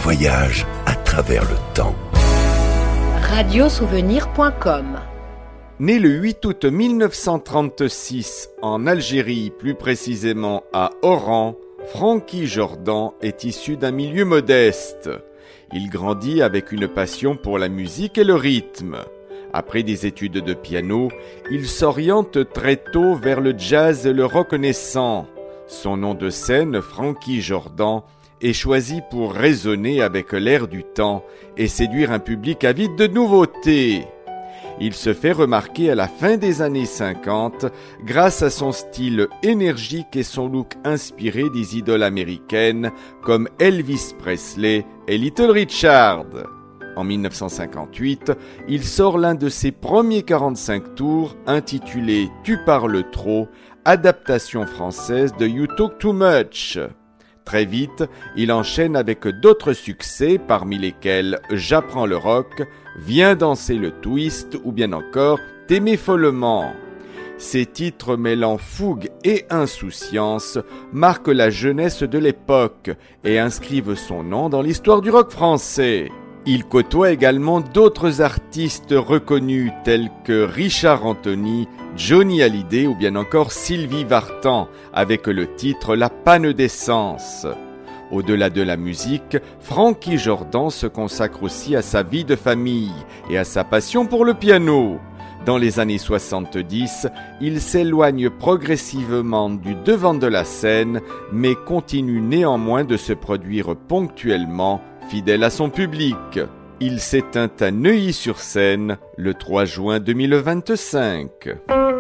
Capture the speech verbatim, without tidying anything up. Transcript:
voyage à travers le temps. radiosouvenir point com. Né le huit août mille neuf cent trente-six en Algérie, plus précisément à Oran, Francky Jordan est issu d'un milieu modeste. Il grandit avec une passion pour la musique et le rythme. Après des études de piano, il s'oriente très tôt vers le jazz et le rock naissant. Son nom de scène, Francky Jordan, est choisi pour résonner avec l'air du temps et séduire un public avide de nouveautés. Il se fait remarquer à la fin des années cinquante grâce à son style énergique et son look inspiré des idoles américaines comme Elvis Presley et Little Richard. En mille neuf cent cinquante-huit, il sort l'un de ses premiers quarante-cinq tours intitulé « Tu parles trop », adaptation française de « You Talk Too Much ». Très vite, il enchaîne avec d'autres succès, parmi lesquels « J'apprends le rock »,« Viens danser le twist » ou bien encore « T'aimer follement ». Ces titres mêlant fougue et insouciance marquent la jeunesse de l'époque et inscrivent son nom dans l'histoire du rock français. Il côtoie également d'autres artistes reconnus tels que Richard Anthony, Johnny Hallyday ou bien encore Sylvie Vartan avec le titre La panne d'essence. Au-delà de la musique, Francky Jordan se consacre aussi à sa vie de famille et à sa passion pour le piano. Dans les années soixante-dix, il s'éloigne progressivement du devant de la scène, mais continue néanmoins de se produire ponctuellement, fidèle à son public. Il s'éteint à Neuilly-sur-Seine le trois juin deux mille vingt-cinq.